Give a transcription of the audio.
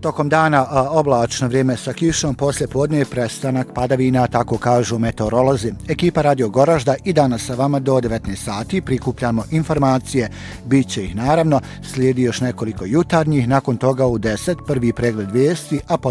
Tokom dana oblačno vrijeme sa kišom, poslije podne prestanak padavina, tako kažu meteorolozi. Ekipa Radio Goražda i danas sa vama do 19 sati prikupljamo informacije. Biće ih naravno, slijedi još nekoliko jutarnjih, nakon toga u 10 prvi pregled vijesti, a